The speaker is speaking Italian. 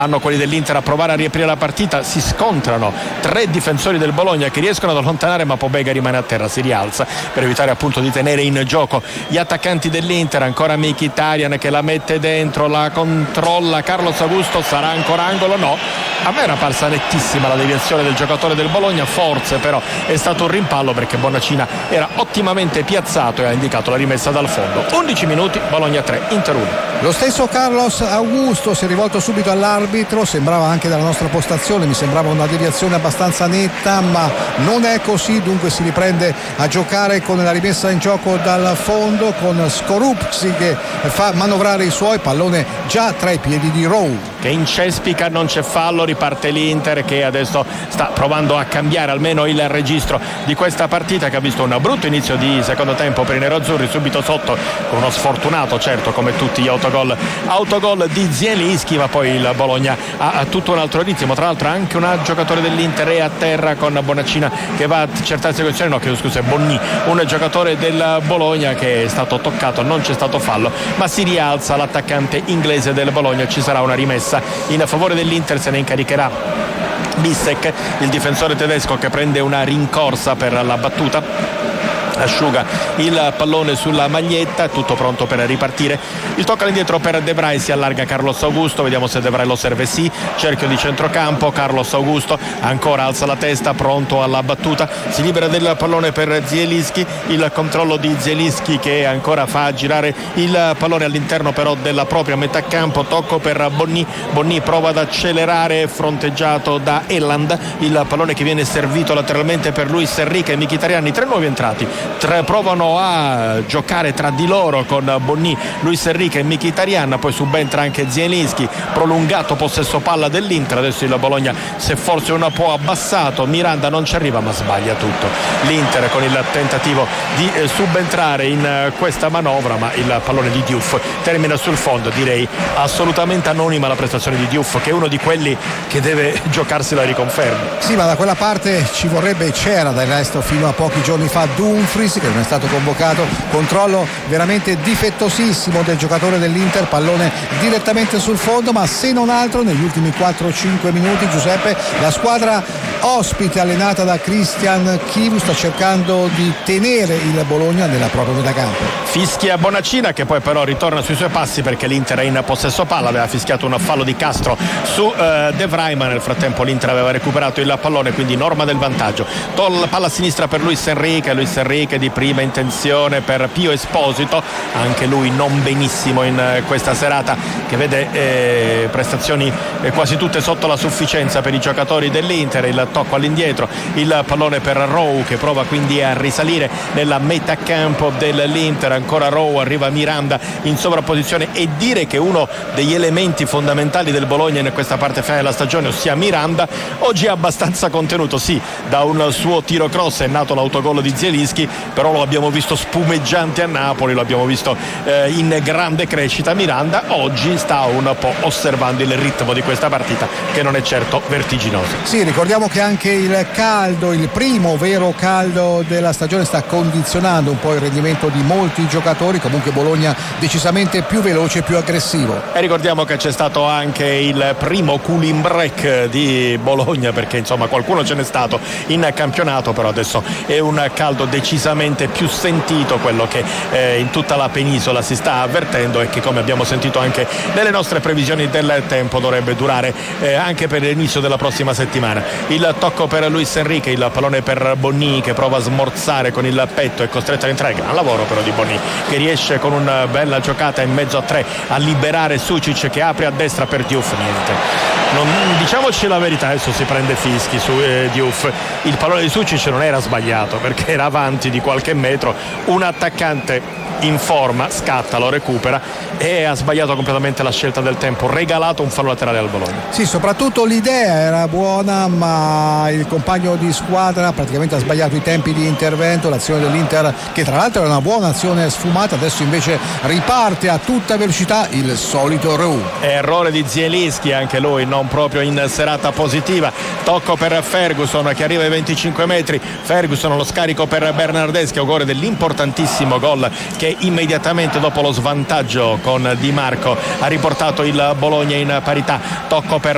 Hanno quelli dell'Inter a provare a riaprire la partita, si scontrano tre difensori del Bologna che riescono ad allontanare, ma Pobega rimane a terra, si rialza per evitare appunto di tenere in gioco gli attaccanti dell'Inter. Ancora Mkhitaryan che la mette dentro, la controlla Carlos Augusto, sarà ancora angolo? No, a me era parsa nettissima la deviazione del giocatore del Bologna, forse però è stato un rimpallo perché Bonacina era ottimamente piazzato e ha indicato la rimessa dal fondo. 11 minuti, Bologna 3, Inter 1. Lo stesso Carlos Augusto si è rivolto subito all'arbitro, sembrava anche dalla nostra postazione, mi sembrava una deviazione abbastanza netta, ma non è così, dunque si riprende a giocare con la rimessa in gioco dal fondo, con Skorupski che fa manovrare i suoi, pallone già tra i piedi di Rowe che incespica, non c'è fallo, riparte l'Inter che adesso sta provando a cambiare almeno il registro di questa partita, che ha visto un brutto inizio di secondo tempo per i neroazzurri, subito sotto con uno sfortunato, certo, come tutti gli autogol di Zielinski, ma poi il Bologna ha tutto un altro ritmo. Tra l'altro anche un giocatore dell'Inter è a terra, con Bonacina che va a cercare situazioni, è Bonni, un giocatore del Bologna che è stato toccato, non c'è stato fallo, ma si rialza l'attaccante inglese del Bologna. Ci sarà una rimessa in favore dell'Inter, se ne incaricherà Bissek, il difensore tedesco, che prende una rincorsa per la battuta, asciuga il pallone sulla maglietta, tutto pronto per ripartire. Il tocco all'indietro per De Vrij, si allarga Carlos Augusto, vediamo se De Vrij lo serve, sì, cerchio di centrocampo, Carlos Augusto ancora alza la testa, pronto alla battuta, si libera del pallone per Zielinski, il controllo di Zielinski che ancora fa girare il pallone all'interno però della propria metà campo, tocco per Bonni prova ad accelerare, fronteggiato da Eland, il pallone che viene servito lateralmente per Luis Enrique e Mkhitaryan, tre nuovi entrati, provano a giocare tra di loro con Bonni, Luis Enrique e Mkhitaryan, poi subentra anche Zielinski, prolungato possesso palla dell'Inter, adesso il Bologna si è forse un po' abbassato, Miranda non ci arriva ma sbaglia tutto l'Inter con il tentativo di subentrare in questa manovra, ma il pallone di Diouf termina sul fondo. Direi assolutamente anonima la prestazione di Diouf, che è uno di quelli che deve giocarsi la riconferma. Sì, ma da quella parte ci vorrebbe, c'era del resto fino a pochi giorni fa Dumfries che non è stato convocato, controllo veramente difettosissimo del giocatore dell'Inter, pallone direttamente sul fondo, ma se non altro negli ultimi 4-5 minuti, Giuseppe, la squadra ospite allenata da Christian Chivu sta cercando di tenere il Bologna nella propria metà campo. Fischia Bonacina, che poi però ritorna sui suoi passi perché l'Inter è in possesso palla, aveva fischiato un fallo di Castro su De Vrij, ma nel frattempo l'Inter aveva recuperato il pallone, quindi norma del vantaggio. Palla a sinistra per Luis Enrique di prima intenzione per Pio Esposito, anche lui non benissimo in questa serata, che vede prestazioni quasi tutte sotto la sufficienza per i giocatori dell'Inter. Il tocco all'indietro, il pallone per Rowe che prova quindi a risalire nella metà campo dell'Inter, ancora Rowe, arriva Miranda in sovrapposizione, e dire che uno degli elementi fondamentali del Bologna in questa parte finale della stagione, ossia Miranda, oggi è abbastanza contenuto. Sì, da un suo tiro cross è nato l'autogol di Zielinski, però lo abbiamo visto spumeggiante a Napoli, lo abbiamo visto in grande crescita. Miranda oggi sta un po' osservando il ritmo di questa partita, che non è certo vertiginoso. Sì, ricordiamo che anche il caldo, il primo vero caldo della stagione, sta condizionando un po' il rendimento di molti giocatori. Comunque Bologna decisamente più veloce e più aggressivo. E ricordiamo che c'è stato anche il primo cooling break di Bologna, perché insomma qualcuno ce n'è stato in campionato, però adesso è un caldo decisamente più sentito, quello che in tutta la penisola si sta avvertendo, e che, come abbiamo sentito anche nelle nostre previsioni del tempo, dovrebbe durare anche per l'inizio della prossima settimana. Il tocco per Luis Enrique, il pallone per Bonni che prova a smorzare con il petto, è costretto ad entrare. Gran lavoro però di Bonni, che riesce con una bella giocata in mezzo a tre a liberare Sucic, che apre a destra per Diouf. Diciamoci la verità, adesso si prende fischi su Diouf. Il pallone di Sucic non era sbagliato perché era avanti di qualche metro, un attaccante in forma scatta, lo recupera, e ha sbagliato completamente la scelta del tempo, regalato un fallo laterale al Bologna. Sì, soprattutto l'idea era buona, ma il compagno di squadra praticamente ha sbagliato i tempi di intervento. L'azione dell'Inter, che tra l'altro era una buona azione sfumata, adesso invece riparte a tutta velocità il solito Rowe. Errore di Zielinski, anche lui non proprio in serata positiva. Tocco per Ferguson che arriva ai 25 metri, Ferguson lo scarico per Bernardeschi, augure dell'importantissimo gol che immediatamente dopo lo svantaggio con Di Marco ha riportato il Bologna in parità. Tocco per